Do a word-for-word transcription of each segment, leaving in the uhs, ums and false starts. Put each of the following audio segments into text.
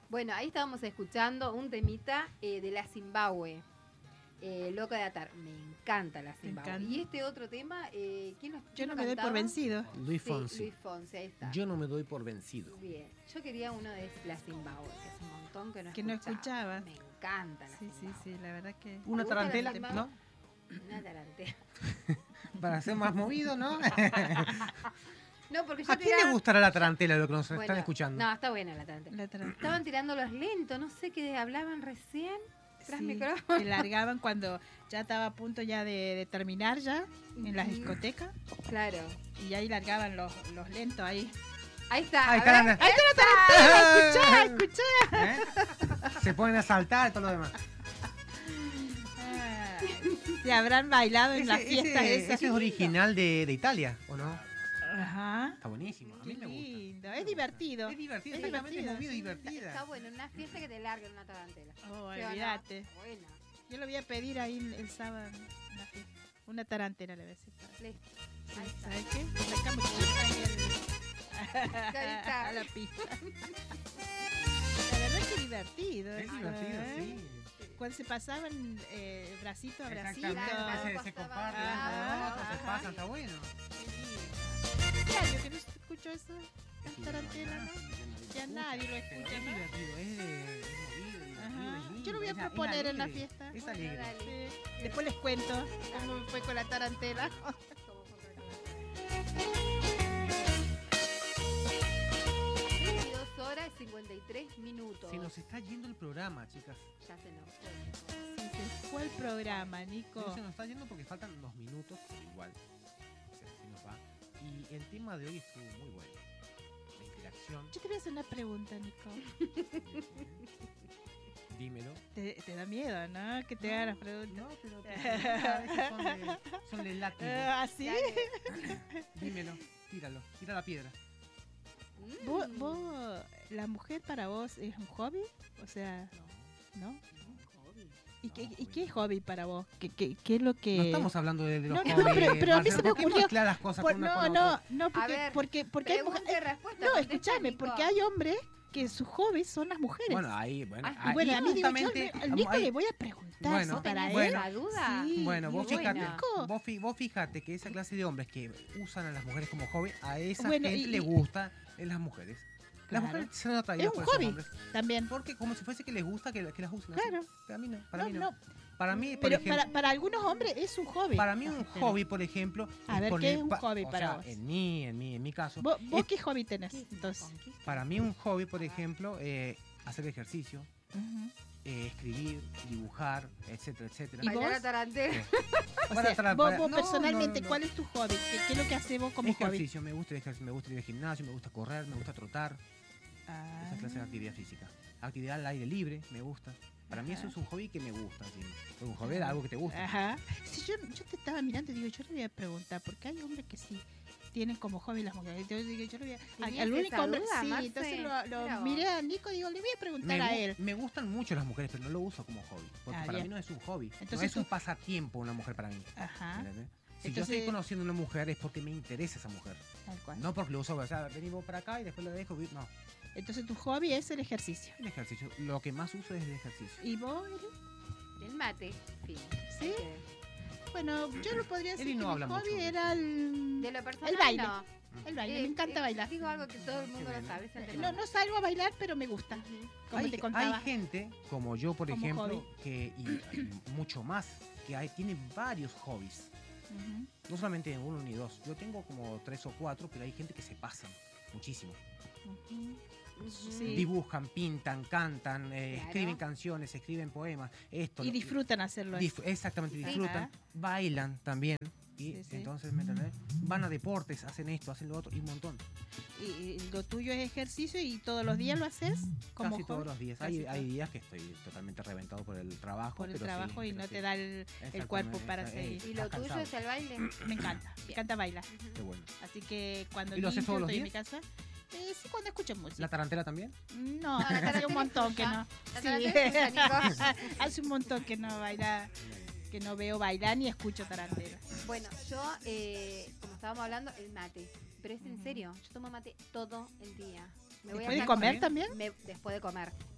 Bueno, ahí estábamos escuchando un temita eh, de la Zimbabue. Eh, Loca de atar. Me encanta la Zimbabue. encanta. Y este otro tema, eh, ¿quién lo Yo quién no lo me doy por cantaba? vencido. Luis Sí, Fonsi. Luis Fonsi, ahí está. Yo no me doy por vencido. Bien. Yo quería uno de la Zimbabue, que hace un montón que no Que no escuchaba. escuchaba. Me encanta la Sí, sí, Zimbabue. sí, la verdad que... Una gusta la tarantela, Zimbabue? ¿no? Una tarantela. Para ser más movido, ¿no? No, porque yo ¿A quién tiraba- le gustará la tarantela, lo que nos Bueno, están escuchando? No, está buena la tarantela. La tra- Estaban tirando los lentos, no sé qué hablaban recién. Tras sí, micrófono. que largaban cuando ya estaba a punto ya de, de terminar ya en las Ujú. discotecas Claro. y ahí largaban los, los lentos ahí. Ahí está. Ahí a está ver. la- ¡Ahí está la tarantela! ¡Escuchá, escuchá! ¿Eh? Se ponen a saltar y todo lo demás. Ah, se habrán bailado en Ese, las fiestas ese- esas. ese es original de, de Italia, ¿o no? Ajá. Está buenísimo. A mí Qué me gusta. lindo, es divertido. Es divertido, Es exactamente, divertido. movido, Está, divertida. está bueno, en una fiesta que te larguen una tarantela. Oh, ¿Sí o no? olvídate. Está buena. Yo lo voy a pedir ahí el, el sábado en la fiesta. Una tarantela le voy a decir. Listo. Ahí está. ¿Sabes qué? Sacamos chica ahí el- Ahí está. a la pista. La verdad que divertido. Es eso, divertido, ¿eh? sí. Cuando se pasaban eh, bracito a bracito. Exactamente, Claro, se, se pasaba comparten al uno lado, con otro, se ajá. pasan, está bueno. Claro, que no se escuchó eso. Las tarantelas, ¿no? Ya nadie lo Pero escucha, es ¿no? divertido, es, de, es movido, divertido, Ajá. es lindo, Yo lo voy a es a- es proponer en la alegre, fiesta. Es Bueno, alegre. dale. Sí. Después les cuento cómo me fue con la tarantela. Como con veintidós horas y cincuenta y tres minutos. Se nos está yendo el programa, chicas. Ya se nos fue. Sí, se fue el programa, Nico. No se nos está yendo porque faltan unos minutos, pero igual. O sea, se nos va. Y el tema de hoy estuvo muy bueno. La interacción. Yo te voy a hacer una pregunta, Nico. Dímelo. Te, te da miedo, ¿no? Que te haga las preguntas. No, pero pero a veces son de, son de látigo. Ah, ¿sí? Dale. Dímelo, tíralo, tira la piedra. Mm. ¿Vos, vos, la mujer para vos es un hobby? O sea, ¿no? ¿Y, qué, ¿y qué es hobby para vos? ¿Qué, qué, qué es lo que...? No estamos hablando de, de los No, no, jóvenes. pero- pero a mí se me ¿por qué ocurrió- mezclar las cosas Por- con una no, con no, otra? no, porque, ver, porque, porque hay Pregunta mujeres... y respuesta. No, contesta, escúchame, Nico. porque hay hombres que sus hobbies son las mujeres. Bueno, ahí, bueno, Ah, ahí bueno, a mí digo, yo justamente, al- al Nico ahí- le voy a preguntar Bueno, si para ¿Tenés él... bueno. esa duda? Sí. Bueno, vos muy fíjate, buena. vos, fi- vos fíjate que esa clase de hombres que usan a las mujeres como hobby, a esa Bueno, gente y- le y- gusta en las mujeres. Las Claro. mujeres se han atraído Es un por esos hobby. hombres. También. Porque como si fuese que les gusta que, que las usen. así. Claro. Para mí no, para No, mí no. no. Para mí, por Pero ejemplo, para, para algunos hombres es un hobby. para mí un Pero- hobby, por ejemplo, A ver, ¿qué poner es un pa- hobby o para sea, vos? En mí, en mí, en mi caso. ¿Vos, vos es- qué hobby tenés? ¿Qué es Entonces. conquista? Para mí un hobby, por ejemplo, eh, hacer ejercicio, Ujú. eh, escribir, dibujar, etcétera, etcétera. ¿Y Bailar vos? la tarantela. O Para sea, tra- vos, para- vos no, personalmente, no, no. ¿cuál es tu hobby? ¿Qué, qué es lo que haces vos como hobby? Ejercicio, me gusta el ejercicio, me gusta ir al gimnasio, me gusta correr, me gusta trotar, Ah. esa clase de actividad física. Actividad al aire libre, me gusta. Para mí Ajá. eso es un hobby que me gusta. ¿Sí? Un hobby es algo que te gusta. Ajá. Si yo, yo te estaba mirando y digo, yo le voy a preguntar, porque hay hombres que sí tienen como hobby las mujeres. Entonces digo, yo le voy a... ¿Tenías Al único esa hombre, duda, sí, Marce? entonces lo, lo Mira vos. miré a Nico y digo, le voy a preguntar Me, a gu- él. me gustan mucho las mujeres, pero no lo uso como hobby. Porque Ah, para bien. mí no es un hobby. no Entonces es un tú- pasatiempo una mujer para mí. Ajá, ¿Entendés? Si yo Entonces- estoy conociendo a una mujer es porque me interesa esa mujer. tal cual. No porque lo uso, o sea, venimos para acá y después lo dejo. No, Entonces tu hobby es el ejercicio. el ejercicio. Lo que más uso es el ejercicio. ¿Y vos, Eli? El mate. Fin. ¿Sí? Eh, Bueno, yo lo podría decir Eli no que mi habla hobby mucho. era el, De lo personal, el baile. no. El baile, Eh, me encanta eh, bailar. Digo algo que todo el mundo Qué lo bien. sabe. es el Eh, tema. No, no salgo a bailar, pero me gusta. Ujú. Como hay, te contaba. hay gente, como yo por Como ejemplo, hobby. que y, y mucho más, que hay, tiene varios hobbies. Ujú. No solamente uno ni dos. Yo tengo como tres o cuatro, pero hay gente que se pasan muchísimo. Ujú. Ujú. Sí. Dibujan, pintan, cantan, eh, Claro. escriben canciones, escriben poemas. Esto, Y lo- disfrutan hacerlo. dif- exactamente, Sí. disfrutan. Ajá. Bailan también. Y Sí, sí. entonces, ¿me entendés? Van a deportes, hacen esto, hacen lo otro, y un montón. Y, y lo tuyo es ejercicio y todos los días lo haces como Casi hobby? todos los días. Casi Hay, todos. hay días que estoy totalmente reventado por el trabajo. por el pero sí, trabajo y pero no sí. te da el, el cuerpo Exactamente, para está- seguir. eh, ¿Y lo estás tuyo cansado. es el baile? Me encanta, me encanta bailar. Ujú. Qué bueno. Así que cuando ¿Y lo haces limpio, todos los estoy en mi días? casa, eh, sí, cuando escucho música. ¿La tarantela también? No, la hace tarantela un montón que es no. La Sí. tarantela es tuya, Nico. Hace un montón que no baila, que no veo bailar ni escucho tarantela. Bueno, yo, eh, como estábamos hablando, el mate. Pero es en serio, yo tomo mate todo el día. Me voy ¿Después de a comer bien. también? me- después de comer.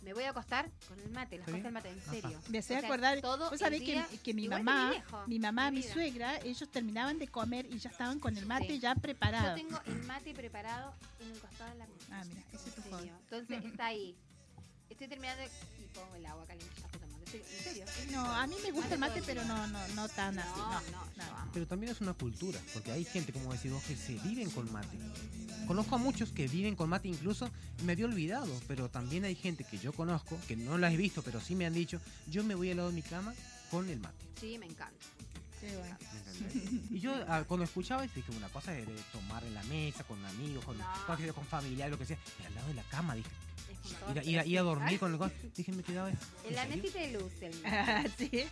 me voy a acostar con el mate, las ¿Sí? cosas del mate, en Ajá. serio. Me hace O sea, acordar, todo vos el sabés día, que, que mi igual que mamá, mi viejo, mi mamá, mi mi vida. suegra, ellos terminaban de comer y ya estaban con el mate Sí. ya Yo preparado. tengo el mate preparado en el costado de la mesa. Ah, mira, ese es tu En hobby. serio. Entonces está ahí. Estoy terminando y pongo el agua caliente. ya estoy tomando. En serio, en serio. es No, mi a mí me gusta el todo mate, pero día. no, no, no tan así. No, No, no, no. yo amo. Pero también es una cultura, porque hay gente, como decís vos, que se viven con mate. Conozco a muchos que viven con mate, incluso me había olvidado, pero también hay gente que yo conozco, que no la he visto, pero sí me han dicho, yo me voy al lado de mi cama con el mate. Sí, me encanta. Qué bueno. ¿Me entendés? Y yo ah, cuando escuchaba dije, una cosa es de tomar en la mesa, con amigos, con, No. con, con familiares, lo que sea, pero al lado de la cama, dije, Es con ir, todo a- ir a- ir a dormir Ay, con el co- dije, me quedaba... ¿en En la serio? mesita de luz, el Ah, sí.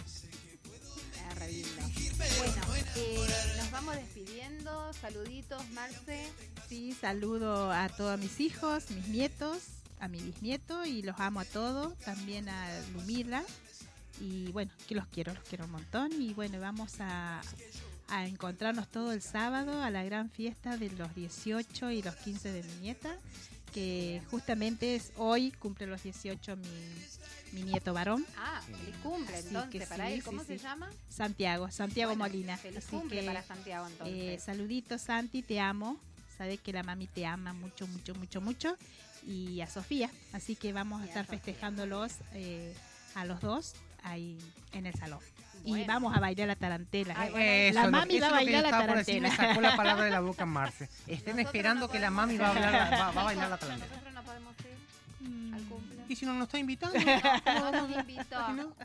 Ah, re lindo. Bueno, eh, nos vamos despidiendo. Saluditos, Marce. Sí, saludo a todos mis hijos, mis nietos, a mi bisnieto y los amo a todos, también a Lumila. Y bueno, que los quiero, los quiero un montón. Y bueno, vamos a, a encontrarnos todo el sábado a la gran fiesta de los dieciocho y los quince de mi nieta, que justamente es hoy, cumple los dieciocho mi, mi nieto varón, Ah, feliz cumple Así entonces que para sí, él. sí, ¿Cómo se sí. llama? Santiago, Santiago Bueno, Molina. Feliz Así cumple que, para Santiago entonces. Eh, saluditos, Santi, te amo. Sabes que la mami te ama mucho, mucho, mucho, mucho. Y a Sofía. Así que vamos a Y a estar Sofía. festejándolos eh, a los dos ahí en el salón. Y Bueno. vamos a bailar la tarantela. Ay, Eh, bueno, Eso la es lo- mami eso va a es lo que bailar yo la estaba por decir, tarantela. me sacó la palabra de la boca Marce. Estén Nosotros esperando no que la podemos mami ir. va a, hablar, va, va a bailar la Nosotros- tarantela. Nosotros no podemos ir Mm. al cumple. Y si no nos está invitando, No nos invitó. ¿por qué no?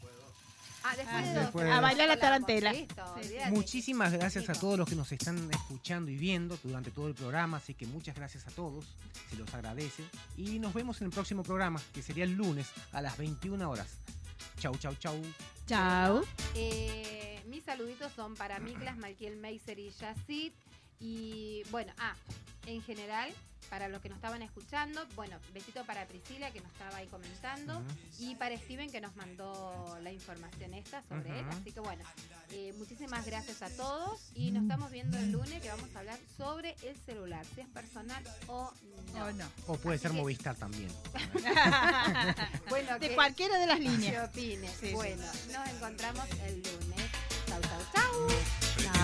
Ah, después Ah, de después doce. de- A bailar la Hablamos, tarantela. listo, Sí. olvídate. Muchísimas gracias a Listo. todos los que nos están escuchando y viendo durante todo el programa, así que muchas gracias a todos, se los agradece y nos vemos en el próximo programa, que sería el lunes a las veintiuna horas. Chau, chau, chau. Chao. Eh, mis saluditos son para Miklas, Malkiel, Meiser y Yacid. Y bueno, ah, en general, para los que nos estaban escuchando, bueno, besito para Priscila que nos estaba ahí comentando. Ujú. Y para Steven que nos mandó la información esta sobre él. Ujú. Así que bueno, eh, muchísimas gracias a todos. Y nos estamos viendo el lunes que vamos a hablar sobre el celular, si es personal o no. Oh, no. O puede Así ser que- Movistar también. Bueno, De que- cualquiera de las que líneas. opine. Sí, sí. Bueno, nos encontramos el lunes. Chau, chau, chau.